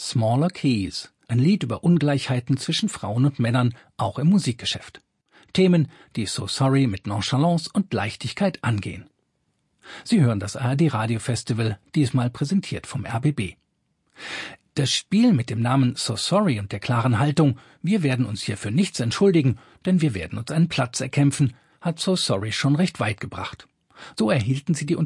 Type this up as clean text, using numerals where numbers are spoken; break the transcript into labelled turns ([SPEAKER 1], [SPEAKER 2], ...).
[SPEAKER 1] Smaller Keys, ein Lied über Ungleichheiten zwischen Frauen und Männern, auch im Musikgeschäft. Themen, die So Sorry mit Nonchalance und Leichtigkeit angehen. Sie hören das ARD Radio Festival, diesmal präsentiert vom RBB. Das Spiel mit dem Namen So Sorry und der klaren Haltung, wir werden uns hier für nichts entschuldigen, denn wir werden uns einen Platz erkämpfen, hat So Sorry schon recht weit gebracht. So erhielten sie die